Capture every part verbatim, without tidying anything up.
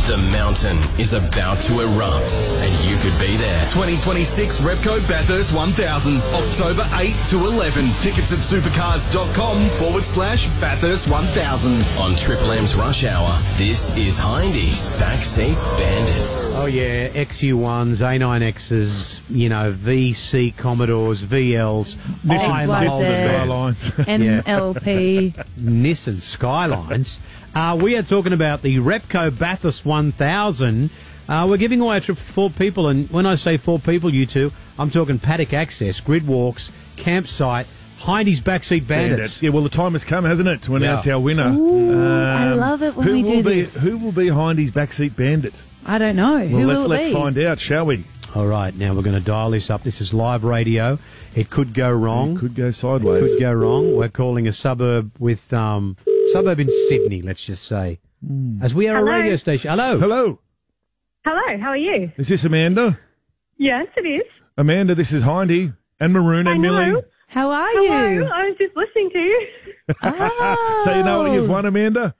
The mountain is about to erupt, and you could be there. twenty twenty-six Repco Bathurst one thousand, October eighth to eleven. Tickets at supercars.com forward slash Bathurst one thousand. On Triple M's Rush Hour, this is Hindy's Backseat Bandits. Oh, yeah, X U ones, A nine X's, you know, V C Commodores, V Ls, Nissan Nissan Skylines. N L P. Nissan Skylines. Uh, we are talking about the Repco Bathurst one thousand. Uh, we're giving away a trip for four people, and when I say four people, you two, I'm talking paddock access, grid walks, campsite, Hindy's Backseat Bandits. Bandit. Yeah, well, the time has come, hasn't it, to announce Yeah. our winner. Ooh, I love it when who we will do be, this. Who will be Hindy's Backseat Bandit? I don't know. Well, Who let's, will it let's be? find out, shall we? All right, now we're going to dial this up. This is live radio. It could go wrong. It could go sideways. Could go wrong. We're calling a suburb with um suburb in Sydney, let's just say. As we are Hello. a radio station. Hello. Hello. Hello, how are you? Is this Amanda? Yes, it is. Amanda, this is Hindy and Maroon and I know. Millie. How are Hello, you? I was just listening to you. Oh. So you know what you've won, Amanda?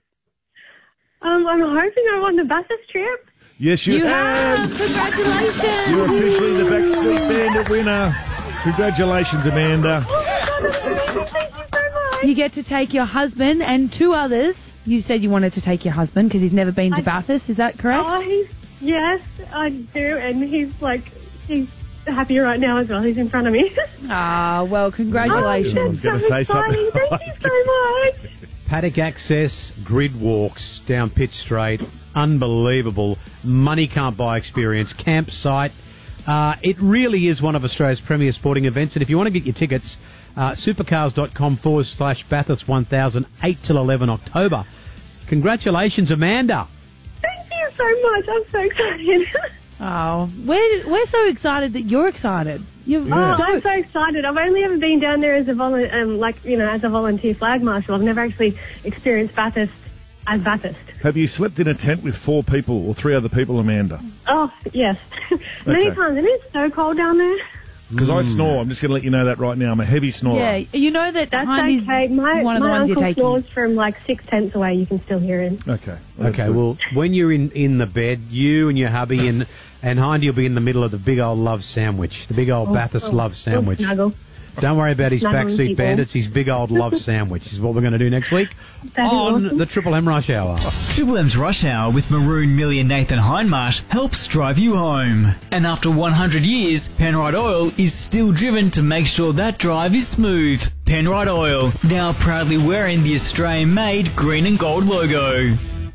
Um, I'm hoping I won the Bathurst trip. Yes, you, You have. Congratulations. You're officially the Backstreet Bandit winner. Congratulations, Amanda. Oh my God, that's amazing. Thank you so much. You get to take your husband and two others. You said you wanted to take your husband because he's never been to I- Bathurst. Is that correct? Oh, he's, yes, I do, and he's like, he's happy right now as well. He's in front of me. Ah, well, congratulations. Oh, I was gonna that's so say something. exciting. Thank you so much. Paddock access, grid walks down Pitt Straight. Unbelievable. Money can't buy experience. Campsite. Uh, it really is one of Australia's premier sporting events. And if you want to get your tickets, uh, supercars.com forward slash Bathurst one thousand, eight till eleven October. Congratulations, Amanda. Thank you so much. I'm so excited. Oh, we're, we're so excited that you're excited. You're Oh, I'm stoked. so excited. I've only ever been down there as a volu- um, like you know, as a volunteer flag marshal. I've never actually experienced Bathurst as Bathurst. Have you slept in a tent with four people or three other people, Amanda? Oh yes, many Okay. times, and it's so cold down there. Because I snore. I'm just going to let you know that right now. I'm a heavy snorer. Yeah, you know that That's Hindy's okay. My, one of the my ones you're uncle taking. snores from like six tenths away. You can still hear him. Okay. Well, that's Okay, good. well, when you're in, in the bed, you and your hubby and, and Hindy will be in the middle of the big old love sandwich, the big old Bathurst oh, love sandwich. Snuggle. Don't worry about his Snuggling backseat people. bandits, his big old love sandwich is what we're going to do next week That'd be on awesome. the Triple M Rush Hour. Triple M's Rush Hour with Maroon, Millie and Nathan Hindmarsh helps drive you home. And after one hundred years, Penrite Oil is still driven to make sure that drive is smooth. Penrite Oil, now proudly wearing the Australian-made green and gold logo.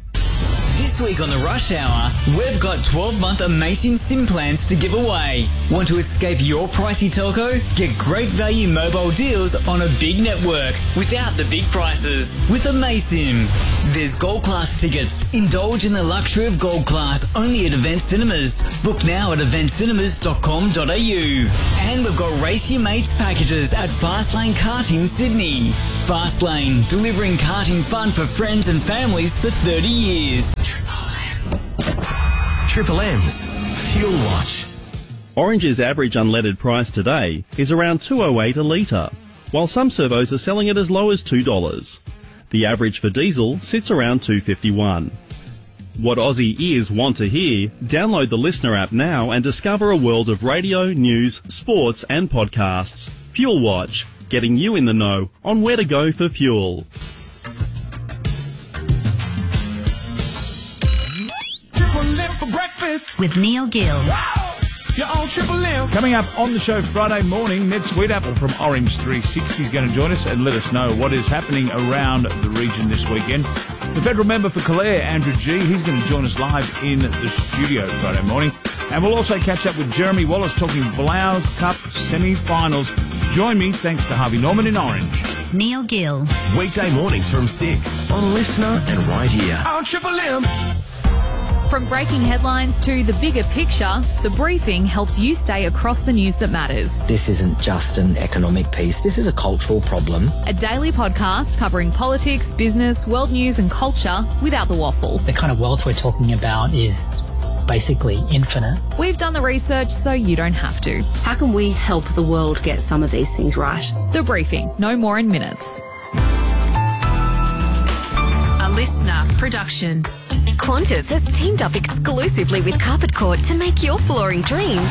This week on the Rush Hour, we've got twelve-month amazing SIM plans to give away. Want to escape your pricey telco? Get great value mobile deals on a big network without the big prices with Amazim. There's Gold Class tickets. Indulge in the luxury of Gold Class only at Event Cinemas. Book now at event cinemas dot com dot a u. And we've got Race Your Mates packages at Fastlane Karting Sydney. Fastlane, delivering karting fun for friends and families for thirty years. Triple M's Fuel Watch. Orange's average unleaded price today is around two oh eight a litre, while some servos are selling it as low as two dollars. The average for diesel sits around two fifty-one. What Aussie ears want to hear? Download the Listener app now and discover a world of radio, news, sports and podcasts. Fuel Watch, getting you in the know on where to go for fuel. With Neil Gill. Coming up on the show Friday morning, Ned Sweetapple from Orange three sixty is going to join us and let us know what is happening around the region this weekend. The federal member for Calare, Andrew G, he's going to join us live in the studio Friday morning. And we'll also catch up with Jeremy Wallace talking Blouse Cup semi-finals. Join me, thanks to Harvey Norman in Orange. Neil Gill. Weekday mornings from six on Listener and right here. On Triple M. From breaking headlines to the bigger picture, The Briefing helps you stay across the news that matters. This isn't just an economic piece. This is a cultural problem. A daily podcast covering politics, business, world news and culture without the waffle. The kind of wealth we're talking about is basically infinite. We've done the research so you don't have to. How can we help the world get some of these things right? The Briefing, no more in minutes. A Listener production. Qantas has teamed up exclusively with Carpet Court to make your flooring dreams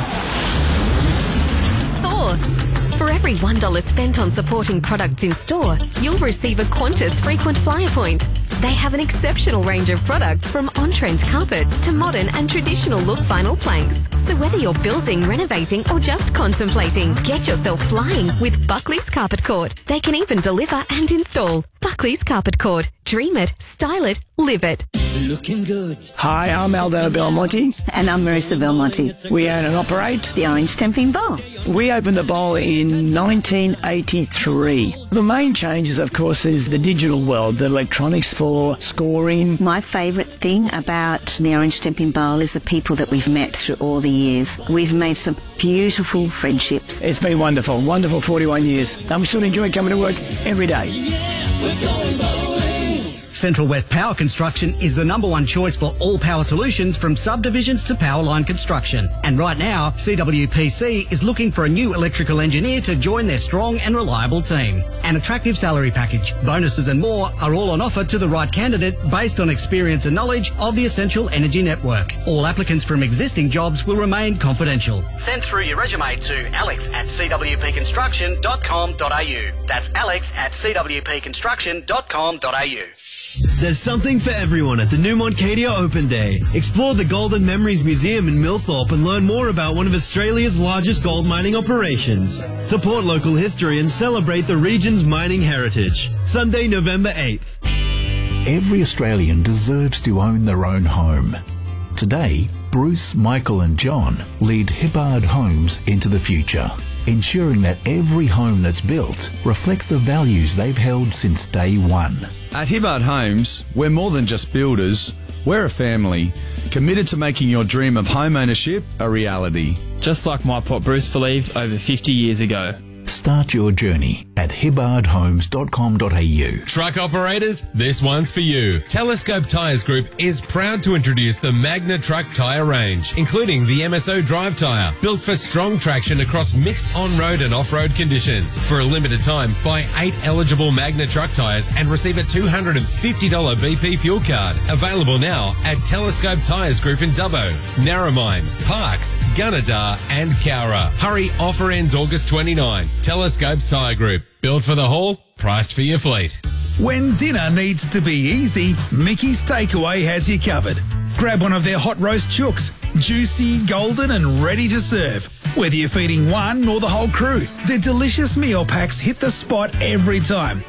soar. For every one dollar spent on supporting products in store, you'll receive a Qantas frequent flyer point. They have an exceptional range of products from on-trend carpets to modern and traditional look vinyl planks. So whether you're building, renovating or just contemplating, get yourself flying with Buckley's Carpet Court. They can even deliver and install. Buckley's Carpet Court. Dream it, style it, live it. Looking good. Hi, I'm Aldo Belmonte. And I'm Marissa Belmonte. We own and operate the Orange Temping Bar. We opened the bar in nineteen eighty-three. The main changes, of course, is the digital world, the electronics for scoring. My favourite thing about the Orange Temping Bar is the people that we've met through all the years. We've made some beautiful friendships. It's been wonderful, wonderful forty-one years. And we still enjoy coming to work every day. Yeah, we're going bowling. Central West Power Construction is the number one choice for all power solutions from subdivisions to power line construction. And right now, C W P C is looking for a new electrical engineer to join their strong and reliable team. An attractive salary package, bonuses and more are all on offer to the right candidate based on experience and knowledge of the Essential Energy Network. All applicants from existing jobs will remain confidential. Send through your resume to alex at c w p construction dot com dot a u. That's alex at c w p construction dot com dot a u. There's something for everyone at the Newmont Cadia Open Day. Explore the Golden Memories Museum in Millthorpe and learn more about one of Australia's largest gold mining operations. Support local history and celebrate the region's mining heritage. Sunday, November eighth. Every Australian deserves to own their own home. Today, Bruce, Michael and John lead Hibbard Homes into the future, ensuring that every home that's built reflects the values they've held since day one. At Hibbard Homes, we're more than just builders. We're a family, committed to making your dream of home ownership a reality. Just like my pop Bruce believed over fifty years ago. Start your journey at hibbard homes dot com dot a u. Truck operators, this one's for you. Telescope Tyres Group is proud to introduce the Magna Truck tyre range, including the M S O Drive tyre, built for strong traction across mixed on-road and off-road conditions. For a limited time, buy eight eligible Magna Truck tyres and receive a two hundred fifty dollars B P fuel card. Available now at Telescope Tyres Group in Dubbo, Narromine, Parkes, Gunnedah and Cowra. Hurry, offer ends August twenty-ninth. Telescope Tyre Group. Built for the haul, priced for your fleet. When dinner needs to be easy, Mickey's Takeaway has you covered. Grab one of their hot roast chooks, juicy, golden and ready to serve. Whether you're feeding one or the whole crew, their delicious meal packs hit the spot every time.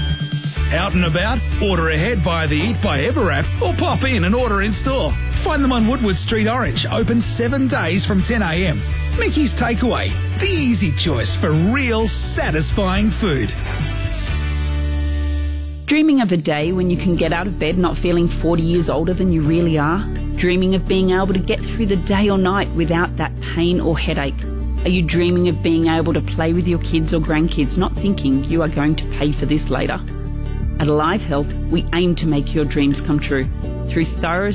Out and about? Order ahead via the Eat by Ever app or pop in and order in store. Find them on Woodward Street, Orange, open seven days from ten a m. Mickey's Takeaway, the easy choice for real satisfying food. Dreaming of a day when you can get out of bed not feeling forty years older than you really are? Dreaming of being able to get through the day or night without that pain or headache? Are you dreaming of being able to play with your kids or grandkids, not thinking you are going to pay for this later? At Alive Health, we aim to make your dreams come true through thorough